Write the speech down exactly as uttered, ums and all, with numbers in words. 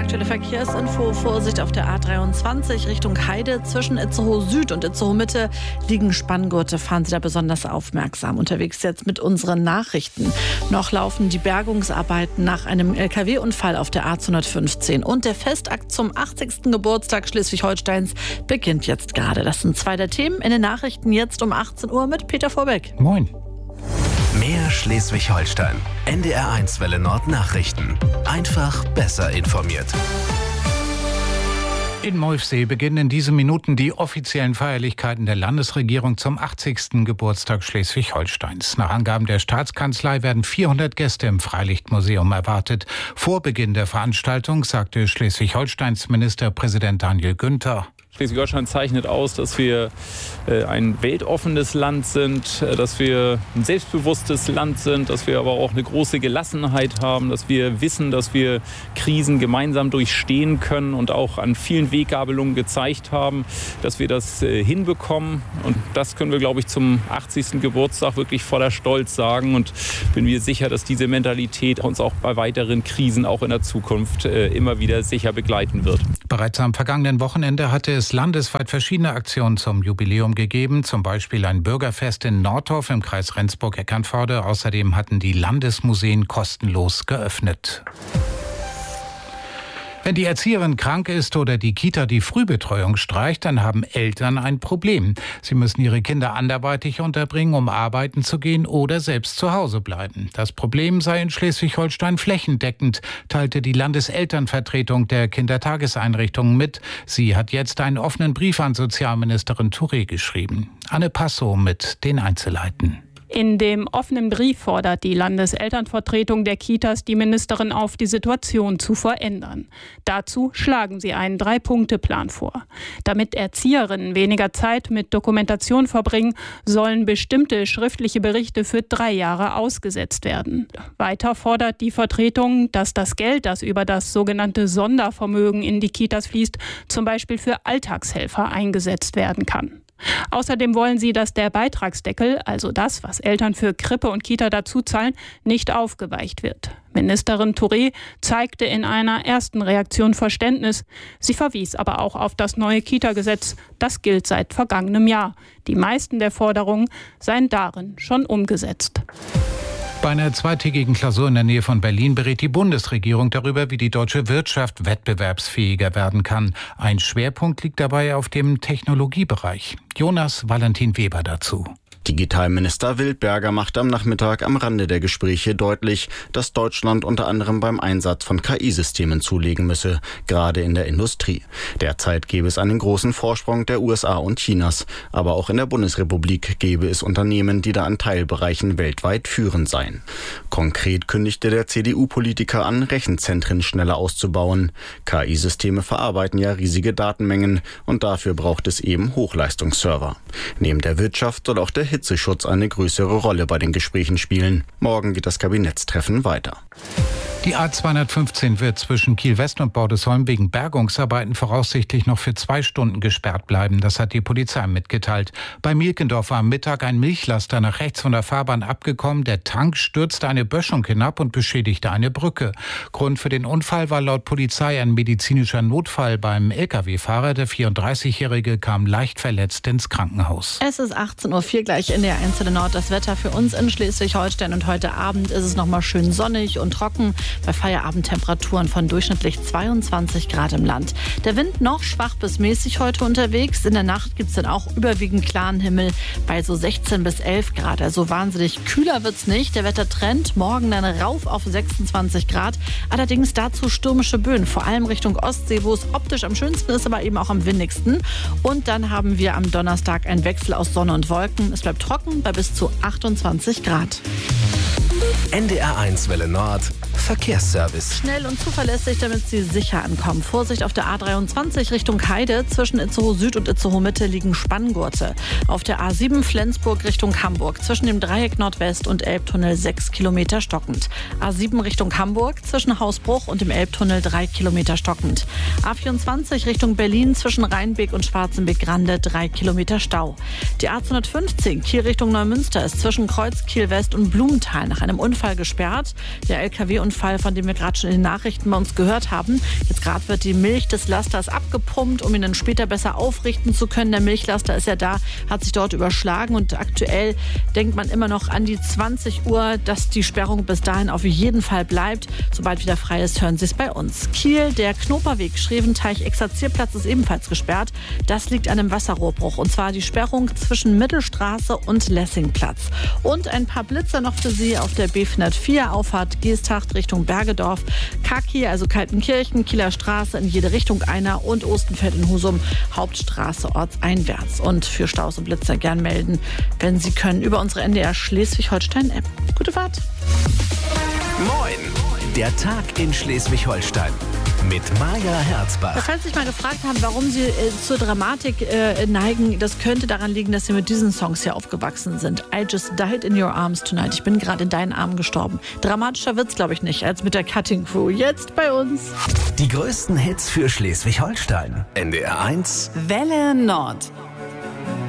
aktuelle Verkehrsinfo. Vorsicht auf der A dreiundzwanzig Richtung Heide. Zwischen Itzehoe Süd und Itzehoe Mitte liegen Spanngurte. Fahren Sie da besonders aufmerksam. Unterwegs jetzt mit unseren Nachrichten. Noch laufen die Bergungsarbeiten nach einem L K W-Unfall auf der A zweihundertfünfzehn. Und der Festakt zum achtzigsten Geburtstag Schleswig-Holsteins beginnt jetzt gerade. Das sind zwei der Themen in den Nachrichten jetzt um achtzehn Uhr mit Peter Vorbeck. Moin. Mehr Schleswig-Holstein. N D R eins Welle Nord Nachrichten. Einfach besser informiert. In Molfsee beginnen in diesen Minuten die offiziellen Feierlichkeiten der Landesregierung zum achtzigsten Geburtstag Schleswig-Holsteins. Nach Angaben der Staatskanzlei werden vierhundert Gäste im Freilichtmuseum erwartet. Vor Beginn der Veranstaltung sagte Schleswig-Holsteins Ministerpräsident Daniel Günther: Schleswig-Holstein zeichnet aus, dass wir ein weltoffenes Land sind, dass wir ein selbstbewusstes Land sind, dass wir aber auch eine große Gelassenheit haben, dass wir wissen, dass wir Krisen gemeinsam durchstehen können und auch an vielen Weggabelungen gezeigt haben, dass wir das hinbekommen. Und das können wir, glaube ich, zum achtzigsten Geburtstag wirklich voller Stolz sagen. Und bin mir sicher, dass diese Mentalität uns auch bei weiteren Krisen auch in der Zukunft immer wieder sicher begleiten wird. Bereits am vergangenen Wochenende hatte es landesweit verschiedene Aktionen zum Jubiläum gegeben, zum Beispiel ein Bürgerfest in Nordorf im Kreis Rendsburg-Eckernförde. Außerdem hatten die Landesmuseen kostenlos geöffnet. Wenn die Erzieherin krank ist oder die Kita die Frühbetreuung streicht, dann haben Eltern ein Problem. Sie müssen ihre Kinder anderweitig unterbringen, um arbeiten zu gehen oder selbst zu Hause bleiben. Das Problem sei in Schleswig-Holstein flächendeckend, teilte die Landeselternvertretung der Kindertageseinrichtungen mit. Sie hat jetzt einen offenen Brief an Sozialministerin Touré geschrieben. Anne Passow mit den Einzelheiten. In dem offenen Brief fordert die Landeselternvertretung der Kitas die Ministerin auf, die Situation zu verändern. Dazu schlagen sie einen Drei-Punkte-Plan vor. Damit Erzieherinnen weniger Zeit mit Dokumentation verbringen, sollen bestimmte schriftliche Berichte für drei Jahre ausgesetzt werden. Weiter fordert die Vertretung, dass das Geld, das über das sogenannte Sondervermögen in die Kitas fließt, zum Beispiel für Alltagshelfer eingesetzt werden kann. Außerdem wollen sie, dass der Beitragsdeckel, also das, was Eltern für Krippe und Kita dazu zahlen, nicht aufgeweicht wird. Ministerin Touré zeigte in einer ersten Reaktion Verständnis. Sie verwies aber auch auf das neue Kita-Gesetz. Das gilt seit vergangenem Jahr. Die meisten der Forderungen seien darin schon umgesetzt. Bei einer zweitägigen Klausur in der Nähe von Berlin berät die Bundesregierung darüber, wie die deutsche Wirtschaft wettbewerbsfähiger werden kann. Ein Schwerpunkt liegt dabei auf dem Technologiebereich. Jonas Valentin Weber dazu. Digitalminister Wildberger macht am Nachmittag am Rande der Gespräche deutlich, dass Deutschland unter anderem beim Einsatz von K I-Systemen zulegen müsse, gerade in der Industrie. Derzeit gäbe es einen großen Vorsprung der U S A und Chinas, aber auch in der Bundesrepublik gäbe es Unternehmen, die da an Teilbereichen weltweit führend seien. Konkret kündigte der C D U-Politiker an, Rechenzentren schneller auszubauen. K I-Systeme verarbeiten ja riesige Datenmengen und dafür braucht es eben Hochleistungsserver. Neben der Wirtschaft soll auch der Hitzeschutz eine größere Rolle bei den Gesprächen spielen. Morgen geht das Kabinettstreffen weiter. Die A zweihundertfünfzehn wird zwischen Kiel-West und Bordesholm wegen Bergungsarbeiten voraussichtlich noch für zwei Stunden gesperrt bleiben. Das hat die Polizei mitgeteilt. Bei Mielkendorf war am Mittag ein Milchlaster nach rechts von der Fahrbahn abgekommen. Der Tank stürzte eine Böschung hinab und beschädigte eine Brücke. Grund für den Unfall war laut Polizei ein medizinischer Notfall beim L K W-Fahrer. Der vierunddreißigjährige kam leicht verletzt ins Krankenhaus. Es ist achtzehn Uhr vier gleich in der eins Welle Nord. Das Wetter für uns in Schleswig-Holstein und heute Abend ist es noch mal schön sonnig und trocken. Bei Feierabendtemperaturen von durchschnittlich zweiundzwanzig Grad im Land. Der Wind noch schwach bis mäßig heute unterwegs. In der Nacht gibt es dann auch überwiegend klaren Himmel bei so sechzehn bis elf Grad. Also wahnsinnig kühler wird's nicht. Der Wettertrend morgen dann rauf auf sechsundzwanzig Grad. Allerdings dazu stürmische Böen, vor allem Richtung Ostsee, wo es optisch am schönsten ist, aber eben auch am windigsten. Und dann haben wir am Donnerstag einen Wechsel aus Sonne und Wolken. Es bleibt trocken bei bis zu achtundzwanzig Grad. N D R eins Welle Nord Verkehrsservice. Schnell und zuverlässig, damit Sie sicher ankommen. Vorsicht auf der A dreiundzwanzig Richtung Heide. Zwischen Itzehoe Süd und Itzehoe Mitte liegen Spanngurte. Auf der A sieben Flensburg Richtung Hamburg. Zwischen dem Dreieck Nordwest und Elbtunnel sechs Kilometer stockend. A sieben Richtung Hamburg. Zwischen Hausbruch und dem Elbtunnel drei Kilometer stockend. A vierundzwanzig Richtung Berlin. Zwischen Rheinbeek und Schwarzenbeek-Grande drei Kilometer Stau. Die A zweihundertfünfzehn Kiel Richtung Neumünster ist zwischen Kreuz Kiel West und Blumenthal nach einem Unfall gesperrt. Der L K W- und Unfall, von dem wir gerade schon in den Nachrichten bei uns gehört haben. Jetzt gerade wird die Milch des Lasters abgepumpt, um ihn dann später besser aufrichten zu können. Der Milchlaster ist ja da, hat sich dort überschlagen und aktuell denkt man immer noch an die zwanzig Uhr, dass die Sperrung bis dahin auf jeden Fall bleibt. Sobald wieder frei ist, hören Sie es bei uns. Kiel, der Knoperweg, Schreventeich-Exerzierplatz ist ebenfalls gesperrt. Das liegt an einem Wasserrohrbruch und zwar die Sperrung zwischen Mittelstraße und Lessingplatz. Und ein paar Blitzer noch für Sie auf der B vierhundertvier, Auffahrt Geesthacht Richtung Bergedorf. Kaki, also Kaltenkirchen, Kieler Straße in jede Richtung einer und Ostenfeld in Husum, Hauptstraße ortseinwärts. Und für Staus und Blitzer gern melden, wenn Sie können, über unsere N D R Schleswig-Holstein-App. Gute Fahrt. Moin, der Tag in Schleswig-Holstein mit Maja Herzbach. Falls Sie sich mal gefragt haben, warum Sie äh, zur Dramatik äh, neigen, das könnte daran liegen, dass Sie mit diesen Songs hier aufgewachsen sind. I just died in your arms tonight. Ich bin gerade in deinen Armen gestorben. Dramatischer wird's, glaube ich, nicht, als mit der Cutting Crew. Jetzt bei uns. Die größten Hits für Schleswig-Holstein. N D R eins. Welle Nord.